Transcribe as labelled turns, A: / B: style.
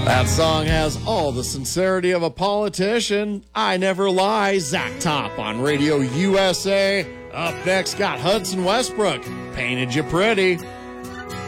A: That song has all the sincerity of a politician. I Never Lie, Zach Top on Radio USA. Up next, got Hudson Westbrook, Painted You Pretty.